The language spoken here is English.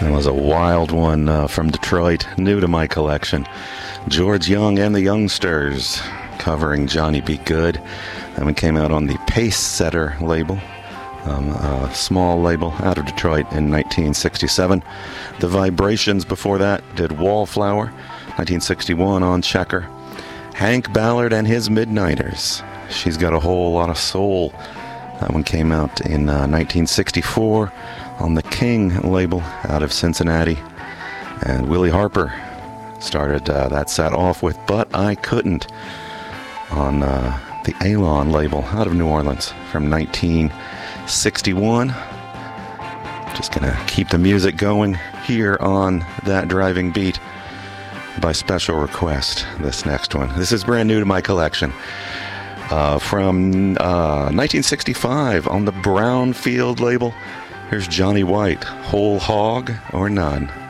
That was a wild one from Detroit, new to my collection. George Young and the Youngsters covering Johnny B. Goode. That one came out on the Pace Setter label, a small label out of Detroit in 1967. The Vibrations before that did Wallflower, 1961 on Checker. Hank Ballard and his Midnighters. She's Got a Whole Lot of Soul. That one came out in 1964 on the King label out of Cincinnati. And Willie Harper started that set off with But I Couldn't on the Alon label out of New Orleans from 1961. Just gonna keep the music going here on That Driving Beat by special request. This next one, this is brand new to my collection, from 1965 on the Brownfield label. Here's Johnny White, Whole Hog or None.